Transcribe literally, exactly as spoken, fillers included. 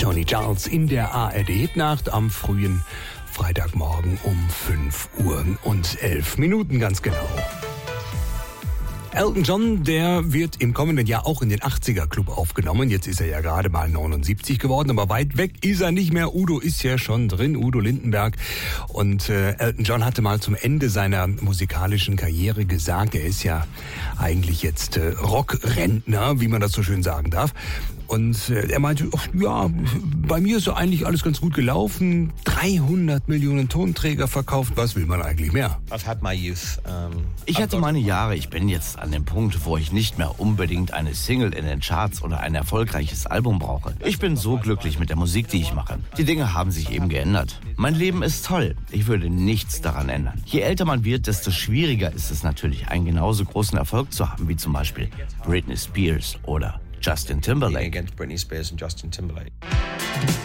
Tony Charles in der A R D-Hitnacht am frühen Freitagmorgen um fünf Uhr und elf Minuten ganz genau. Elton John, der wird im kommenden Jahr auch in den achtziger-Club aufgenommen. Jetzt ist er ja gerade mal neunundsiebzig geworden, aber weit weg ist er nicht mehr. Udo ist ja schon drin, Udo Lindenberg. Und äh, Elton John hatte mal zum Ende seiner musikalischen Karriere gesagt, er ist ja eigentlich jetzt äh, Rockrentner, wie man das so schön sagen darf. Und äh, er meinte, ach, ja, bei mir ist so eigentlich alles ganz gut gelaufen. dreihundert Millionen Tonträger verkauft, was will man eigentlich mehr? Ich hatte meine Jahre, ich bin jetzt an dem Punkt, wo ich nicht mehr unbedingt eine Single in den Charts oder ein erfolgreiches Album brauche. Ich bin so glücklich mit der Musik, die ich mache. Die Dinge haben sich eben geändert. Mein Leben ist toll. Ich würde nichts daran ändern. Je älter man wird, desto schwieriger ist es natürlich, einen genauso großen Erfolg zu haben, wie zum Beispiel Britney Spears oder Justin Timberlake.